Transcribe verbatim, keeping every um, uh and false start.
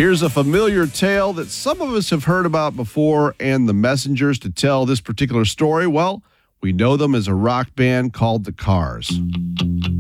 Here's a familiar tale that some of us have heard about before, and the messengers to tell this particular story, well, we know them as a rock band called the Cars.